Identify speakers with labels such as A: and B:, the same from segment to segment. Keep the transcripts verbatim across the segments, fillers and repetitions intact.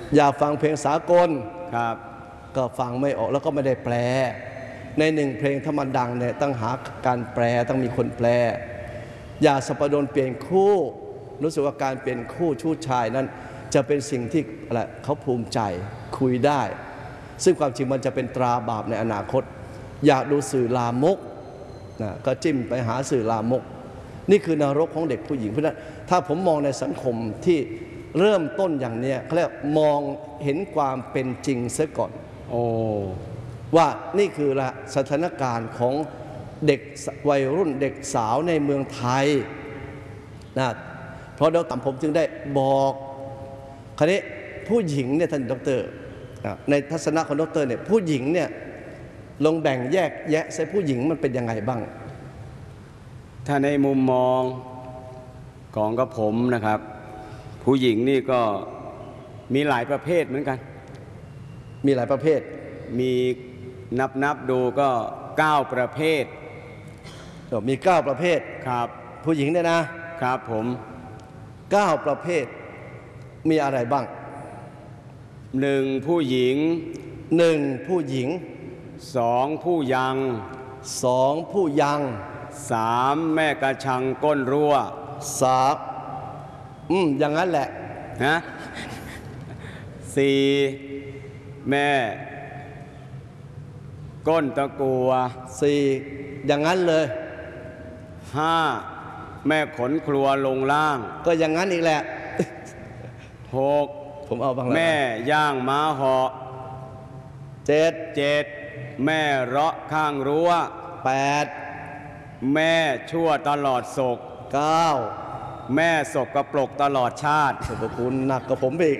A: อยากฟังเพลงสากล
B: ครับ
A: ก็ฟังไม่ออกแล้วก็ไม่ได้แปลในหนึ่งเพลงถ้ามันดังเนี่ยต้องหาการแปลต้องมีคนแปลอย่าสัปดนเปลี่ยนคู่รู้สึกว่าการเปลี่ยนคู่ชู้ชายนั้นจะเป็นสิ่งที่อะไรเขาภูมิใจคุยได้ซึ่งความจริงมันจะเป็นตราบาปในอนาคตอยากดูสื่อลามกนะก็จิ้มไปหาสื่อลามกนี่คือนรกของเด็กผู้หญิงเพราะฉะนั้นถ้าผมมองในสังคมที่เริ่มต้นอย่างนี้เขาเรียกมองเห็นความเป็นจริงซะก่อน
B: โอ้
A: ว่านี่คือละสถานการณ์ของเด็กวัยรุ่นเด็กสาวในเมืองไทยนะเพราะเราต่ำผมจึงได้บอกคราวนี้ผู้หญิงเนี่ยท่านดร.ในทัศนะของดร.เนี่ยผู้หญิงเนี่ยลงแบ่งแยกแยะใส่ผู้หญิงมันเป็นยังไงบ้าง
B: ถ้าในมุมมองของกับผมนะครับผู้หญิงนี่ก็มีหลายประเภทเหมือนกัน
A: มีหลายประเภท
B: มีนับนับดูก็เก้าประเภท
A: มีเก้าประเภท
B: ครับ
A: ผู้หญิงเนี่ยนะครับ
B: ผม
A: เก้าประเภทมีอะไรบ้าง
B: หนึ่งผู้หญิง
A: หนึ่งผู้หญิง
B: สองผู้ยัง
A: สองผู้ยัง
B: สามแม่กระชังก้นรั่ว
A: สามอืมอย่างนั้นแหละ
B: นะสี่แม่ก้นตะกัว
A: สี่อย่างนั้นเลย
B: ห้าแม่ขนครัวลงล่าง
A: ก็อย่างนั้นอีกแหละ
B: หก
A: ผมเอาบ้างแล้ว
B: แม่ย่างม้าเหาะ
A: เจ็ด
B: เจ็ดแม่เราะข้างรั้ว
A: แปด
B: แม่ชั่วตลอดศก
A: เก้า
B: แม่ศกกระปรกตลอดชาติ
A: ขอบคุณหนักกับผมอีก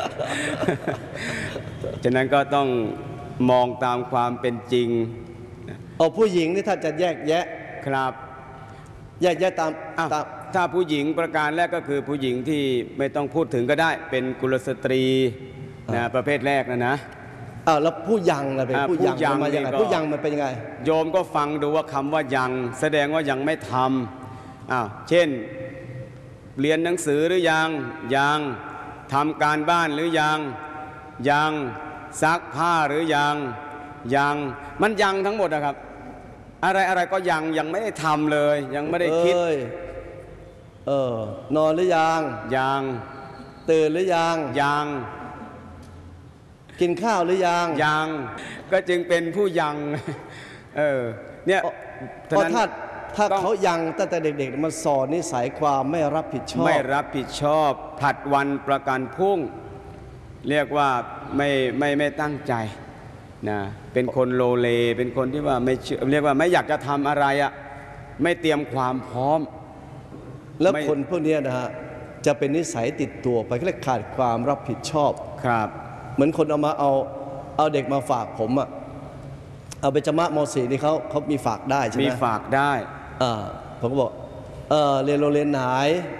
B: ฉะนั้นก็ต้องมองตามความเป็นจริง
A: เอาผู้หญิงนี่ถ้าจะแยกแยะ
B: ครับ
A: แยกแยะตาม
B: ตามถ้าผู้หญิงประการแรกก็คือผู้หญิงที่ไม่ต้องพูดถึงก็ได้เป็นกุลสตรีนะประเภทแรกนะนะ
A: อ้าวแล้วผู้ยังนะเป็นผู้ยังมาอย่างไรผู้ยังมันเป็นยังไง
B: โยมก็ฟังดูว่าคำว่ายังแสดงว่ายังไม่ทำอ้าวเช่นเรียนหนังสือหรือยังยังทำการบ้านหรือยังยังซักผ้าหรือยังยังมันยังทั้งหมดนะครับอะไรอะไรก็ยังยังไม่ได้ทำเลยยังไม่ได้คิด
A: เออนอนหรือยัง
B: ยัง
A: ตื่นหรือยัง
B: ยัง
A: กินข้าวหรือยัง
B: ยังก็จึงเป็นผู้ยังเออเนี่ย
A: เพราะถ้าถ้าเขายังตั้งแต่เด็กๆมันสอนนิสัยความไม่รับผิดชอบ
B: ไม่รับผิดชอบผัดวันประกันพรุ่งเรียกว่าไม่ไม่ไม่ตั้งใจนะเป็นคนโลเลเป็นคนที่ว่าไม่เรียกว่าไม่อยากจะทำอะไรอ่ะไม่เตรียมความพร้อม
A: แล้วคนพวกนี้นะฮะจะเป็นนิสัยติดตัวไปเรียกขาดความรับผิดชอบ
B: ครับ
A: เหมือนคนเอามาเอาเอาเด็กมาฝากผมอ่ะเอาไปจมะมอสีนี่เขาเขามีฝากได้ใช่ไหม
B: มีฝากได้
A: อ่าผมก็บอกเออเรียนโรงเรียนไหน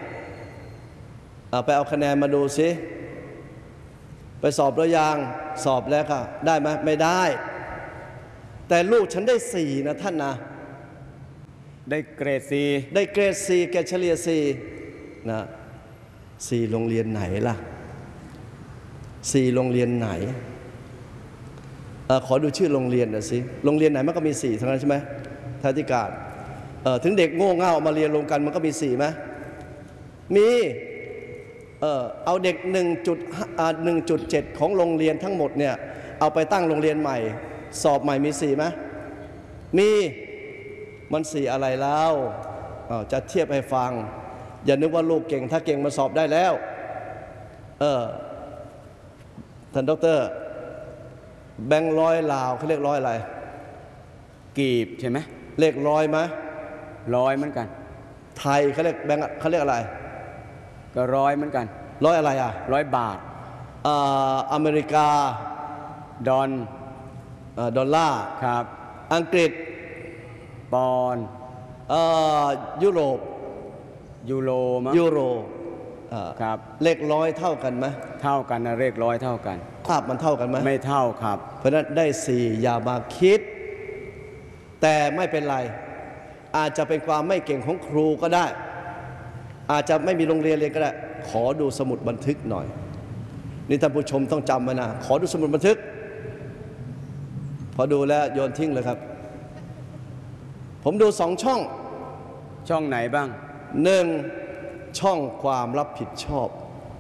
A: ไปเอาคะแนนมาดูสิไปสอบแล้วยังสอบแล้วค่ะได้ไหมไม่ได้แต่ลูกฉันได้สี่นะท่านนะ
B: ได้เกรดสี่
A: ได้เกรดสี่แกเฉลี่ยสี่นะสี่โรงเรียนไหนล่ะสี่โรงเรียนไหนอขอดูชื่อโรงเรียนหน่อยสิโรงเรียนไหนมันก็มีสี่ทั้งนั้นใช่ไหมท่านธิการถึงเด็กโง่เง่ามาเรียนรวมกันมันก็มีสี่ไหมมีเออเอาเด็กหนึ่งจุดหนึ่งจุดเจ็ดของโรงเรียนทั้งหมดเนี่ยเอาไปตั้งโรงเรียนใหม่สอบใหม่มีสี่ไหมมีมันสี่อะไรแล้วจะเทียบให้ฟังอย่านึกว่าลูกเก่งถ้าเก่งมาสอบได้แล้วเออท่านดร.แบงค์ร้อยลาวเขาเรียกร้อยอะไร
B: กีบใช่ไหม
A: เลขร้อยไหม
B: ร้อยเหมือนกัน
A: ไทยเขาเรียกแบงค์เขาเรียกอะไร
B: ก็ร้อยเหมือนกัน
A: ร้อยอะไรอ่ะ
B: ร้อยบาท
A: อ่าอเมริกา
B: ดอน
A: ดอลลาร์
B: ครับ
A: อังกฤษ
B: ปอนด์
A: อ่ายุโรป
B: ยูโรมั้ง
A: ยูโร
B: ครับ
A: เลขร้อยเท่ากันไหม
B: เท่ากันนะเลขร้อยเท่ากัน
A: ภาพมันเท่ากันไหม
B: ไม่เท่าครับ
A: เพราะนั้นได้สี่อย่ามาคิดแต่ไม่เป็นไรอาจจะเป็นความไม่เก่งของครูก็ได้อาจจะไม่มีโรงเรียนเรียนก็ได้ขอดูสมุดบันทึกหน่อยนี่ท่านผู้ชมต้องจำไว้นะขอดูสมุดบันทึกพอดูแล้วโยนทิ้งเลยครับผมดูสองช่อง
B: ช่องไหนบ้าง
A: หนึ่งช่องความรับผิดชอบ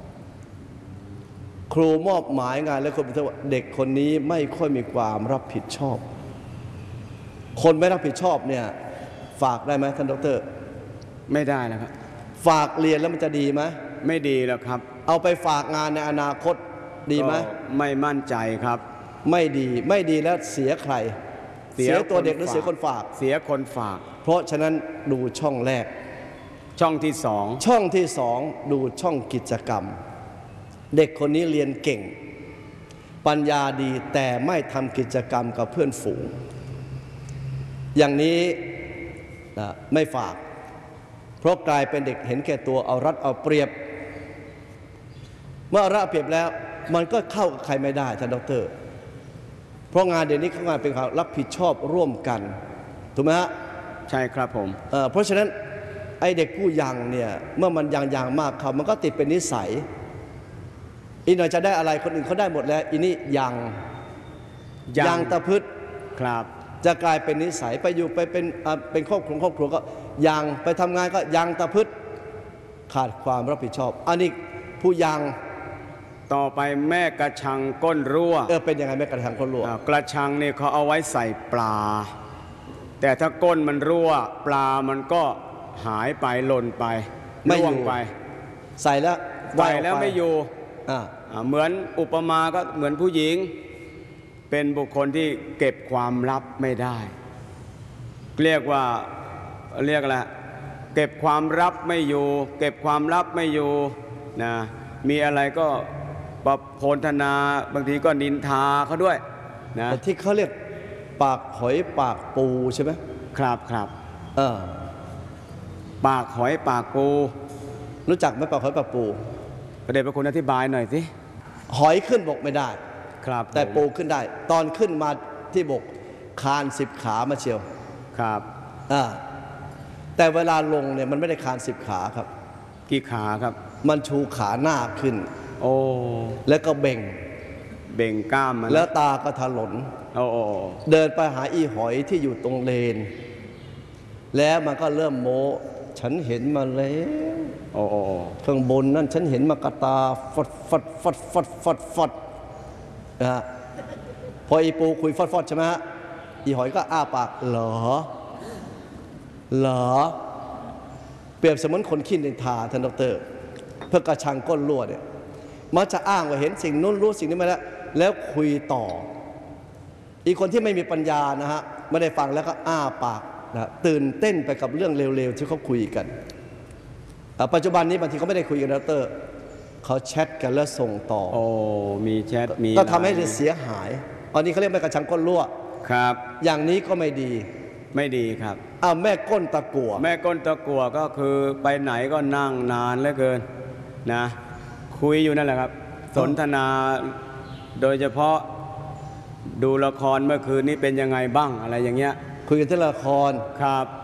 A: ครูมอบหมายงานและคนเป็นว่าเด็กคนนี้ไม่ค่อยมีความรับผิดชอบคนไม่รับผิดชอบเนี่ยฝากได้ไหมท่านดร.
B: ไม่ได้แล้วครับ
A: ฝากเรียนแล้วมันจะดีไหม
B: ไม่ดีแล้วครับ
A: เอาไปฝากงานในอนาคตดีไหม
B: ไม่มั่นใจครับ
A: ไม่ดีไม่ดีแล้วเสียใครเสียตัวเด็กหรือเสียคนฝาก
B: เสียคนฝาก
A: เพราะฉะนั้นดูช่องแรก
B: ช่องที่สอง
A: ช่องที่สองดูช่องกิจกรรมเด็กคนนี้เรียนเก่งปัญญาดีแต่ไม่ทำกิจกรรมกับเพื่อนฝูงอย่างนี้นะไม่ฝากเพราะกลายเป็นเด็กเห็นแก่ตัวเอารัดเอาเปรียบเมื่อเอารัดเอาเปรียบแล้วมันก็เข้ากับใครไม่ได้ท่านดร.เพราะงานเดี๋ยวนี้เขางานเป็นการรับผิดชอบร่วมกันถูกไหมฮะ
B: ใช่ครับผม
A: เอ่อเพราะฉะนั้นไอเด็กผู้ยังเนี่ยเมื่อมันยังยังมากเขามันก็ติดเป็นนิสัยอีกหน่อยจะได้อะไรคนอื่นเขาได้หมดแล้วอีนี่ยังยังตะพึด
B: ครับ
A: จะกลายเป็นนิสัยไปอยู่ไปเป็นเป็นครอบครัวครอบครัวก็ยังไปทำงานก็ยังตะพึดขาดความรับผิดชอบอันนี้ผู้ยัง
B: ต่อไปแม่กระชังก้นรั่ว
A: เออเป็นยังไงแม่กระชังก้นรั่ว
B: กระชังเนี่ยเขาเอาไว้ใส่ปลาแต่ถ้าก้นมันรั่วปลามันก็หายไปหล่นไป
A: ไม่อยู่ไปใส่แล้ว
B: ใส่แล้วไม่อยู่เหมือนอุปมาก็เหมือนผู้หญิงเป็นบุคคลที่เก็บความลับไม่ได้เรียกว่าเรียกอะไรเก็บความลับไม่อยู่เก็บความลับไม่อยู่นะมีอะไรก็ประโพลธนาบางทีก็นินทาเขาด้วยนะ
A: ที่เขาเรียกปากหอยปากปูใช่ไหม
B: ครับครับ
A: เออ
B: ปากหอยปากปู
A: รู้จักไหมปากหอยปากปู
B: ประเดี๋ยวพระคุณอธิบายหน่อยสิ
A: หอยขึ้นบกไม่ได้
B: ครับ
A: แต่ปูขึ้นได้ตอนขึ้นมาที่บกคานสิบขามาเชียว
B: ครับ
A: อ่าแต่เวลาลงเนี่ยมันไม่ได้คานสิบขาครับ
B: กี่ขาครับ
A: มันชูขาหน้าขึ้น
B: โอ้
A: แล้วก็เบ่ง
B: เบ่งกล้ามมัน
A: แล้วตาก็ถลน
B: โอ้
A: เดินไปหาอีหอยที่อยู่ตรงเลนแล้วมันก็เริ่มโม้ฉันเห็นมาแล้ว
B: โอ้
A: ข้างบนนั่นฉันเห็นมากระตาฟัดฟัดฟัดฟัดฟัดฟัดนะฮะพออีปูคุยฟัดฟัดใช่ไหมฮะอีหอยก็อ้าปากเหรอเหรอเปรียบเสมือนคนขี้นินทาท่านดร.เพื่อกระชังก้นรั่วเนี่ยมันจะอ้างว่าเห็นสิ่งนู้นรู้สิ่งนี้มาแล้วแล้วคุยต่ออีกคนที่ไม่มีปัญญานะฮะไม่ได้ฟังแล้วก็อ้าปากนะตื่นเต้นไปกับเรื่องเร็วๆที่เขาคุยกันปัจจุบันนี้บางทีเขาไม่ได้คุยกันดร.เขาแชทกันแล้วส่งต่อ
B: โอ้มีแชทมี
A: ก็ทำให้เสียหายอันนี้เขาเรียกแม่กระชังก้นรั่ว
B: ครับ
A: อย่างนี้ก็ไม่ดี
B: ไม่ดีครับ
A: อ้าวแม่ก้นตะกั่ว
B: แม่ก้นตะกั่วก็คือไปไหนก็นั่งนานเหลือเกินนะคุยอยู่นั่นแหละครับสนทนาโดยเฉพาะดูละครเมื่อคืนนี้เป็นยังไงบ้างอะไรอย่างเงี้ย
A: คุยกันที่ละคร
B: ครับ